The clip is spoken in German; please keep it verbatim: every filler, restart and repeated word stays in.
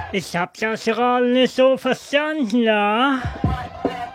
Ich hab das gerade nicht so verstanden, ja?